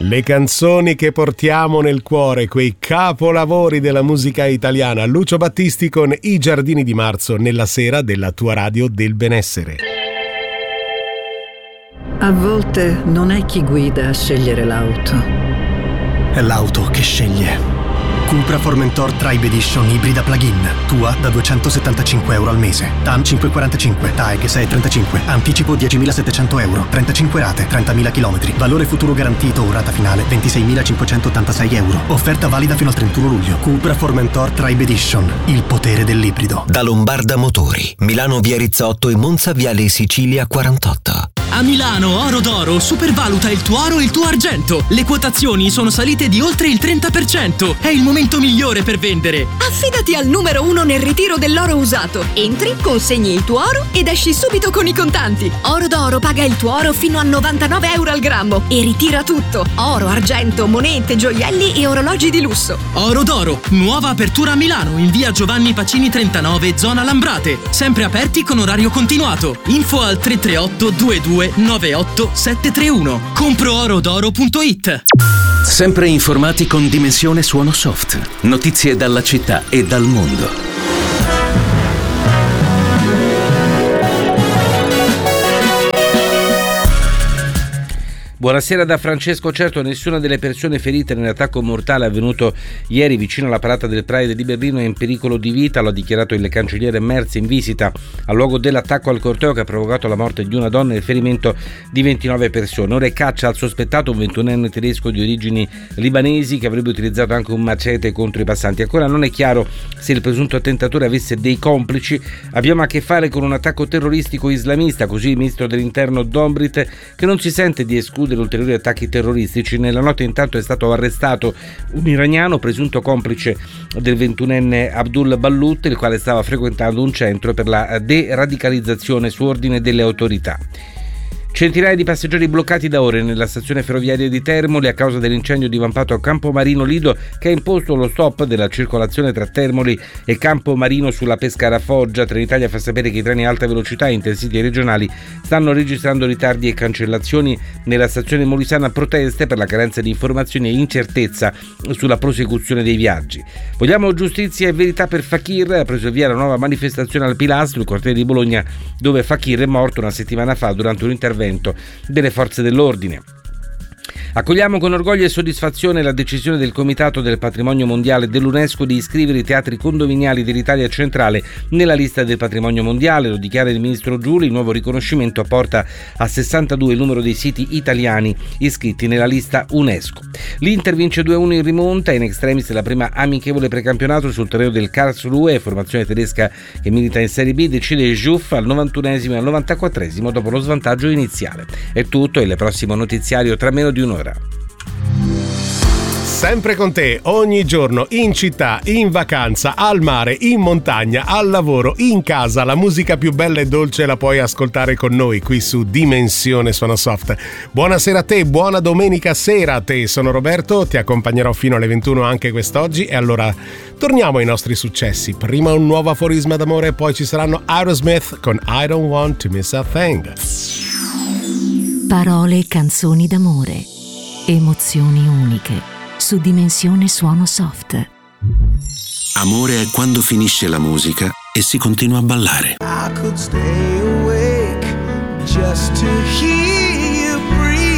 Le canzoni che portiamo nel cuore, quei capolavori della musica italiana. Lucio Battisti con I Giardini di Marzo nella sera della tua radio del benessere. A volte non è chi guida a scegliere l'auto, è l'auto che sceglie. Cupra Formentor Tribe Edition ibrida plug-in. Tua da €275 al mese. TAN 545, TAEG 635. Anticipo 10.700 euro. 35 rate, 30.000 km. Valore futuro garantito o rata finale 26.586 euro. Offerta valida fino al 31 luglio. Cupra Formentor Tribe Edition. Il potere dell'ibrido. Da Lombarda Motori. Milano via Rizzotto e Monza viale Sicilia 48. A Milano Oro d'Oro supervaluta il tuo oro e il tuo argento. Le quotazioni sono salite di oltre il 30%. È il momento migliore per vendere. Affidati al numero 1 nel ritiro dell'oro usato. Entri, consegni il tuo oro ed esci subito con i contanti. Oro d'Oro paga il tuo oro fino a 99 euro al grammo e ritira tutto. Oro, argento, monete, gioielli e orologi di lusso. Oro d'Oro, nuova apertura a Milano in via Giovanni Pacini 39, zona Lambrate. Sempre aperti con orario continuato. Info al 338 22 98 731. Compro-orodoro.it. Sempre informati con Dimensione Suono Soft. Notizie dalla città e dal mondo. Buonasera da Francesco. Certo, nessuna delle persone ferite nell'attacco mortale avvenuto ieri vicino alla parata del Pride di Berlino è in pericolo di vita, lo ha dichiarato il cancelliere Merz in visita al luogo dell'attacco al corteo che ha provocato la morte di una donna e il ferimento di 29 persone. Ora è caccia al sospettato, un 21enne tedesco di origini libanesi che avrebbe utilizzato anche un macete contro i passanti. Ancora non è chiaro se il presunto attentatore avesse dei complici. Abbiamo a che fare con un attacco terroristico islamista, così il ministro dell'interno Dobrindt, che non si sente di escludere ulteriori attacchi terroristici. Nella notte intanto è stato arrestato un iraniano presunto complice del 21enne Abdul Ballut, il quale stava frequentando un centro per la deradicalizzazione su ordine delle autorità. Centinaia di passeggeri bloccati da ore nella stazione ferroviaria di Termoli a causa dell'incendio divampato a Campomarino Lido, che ha imposto lo stop della circolazione tra Termoli e Campomarino sulla Pescara Foggia. Trenitalia fa sapere che i treni a alta velocità intercity e regionali stanno registrando ritardi e cancellazioni. Nella stazione molisana proteste per la carenza di informazioni e incertezza sulla prosecuzione dei viaggi. Vogliamo giustizia e verità per Fakir. Ha preso via la nuova manifestazione al Pilastro, il quartiere di Bologna, dove Fakir è morto una settimana fa durante un intervento delle forze dell'ordine. Accogliamo con orgoglio e soddisfazione la decisione del Comitato del Patrimonio Mondiale dell'UNESCO di iscrivere i teatri condominiali dell'Italia centrale nella lista del patrimonio mondiale, lo dichiara il ministro Giuli. Il nuovo riconoscimento porta a 62 il numero dei siti italiani iscritti nella lista UNESCO. L'Inter vince 2-1 in rimonta, in extremis la prima amichevole precampionato sul terreno del Karlsruhe, formazione tedesca che milita in Serie B, decide Juff al 91esimo e al 94esimo dopo lo svantaggio iniziale. È tutto, e il prossimo notiziario tra meno di un'ora. Sempre con te, ogni giorno, in città, in vacanza, al mare, in montagna, al lavoro, in casa. La musica più bella e dolce la puoi ascoltare con noi qui su Dimensione Suono Soft. Buonasera a te, buona domenica sera a te. Sono Roberto, ti accompagnerò fino alle 21 anche quest'oggi. E allora torniamo ai nostri successi. Prima un nuovo aforisma d'amore, poi ci saranno Aerosmith con I Don't Want to Miss a Thing. Parole e canzoni d'amore, emozioni uniche. Su Dimensione Suono Soft. Amore è quando finisce la musica e si continua a ballare. I could stay awake just to hear you breathe.